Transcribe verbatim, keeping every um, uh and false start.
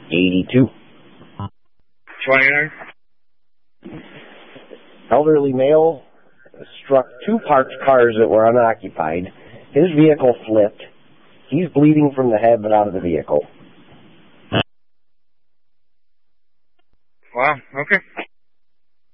eighty-two. twenty-nine. Elderly male struck two parked cars that were unoccupied. His vehicle flipped. He's bleeding from the head but out of the vehicle.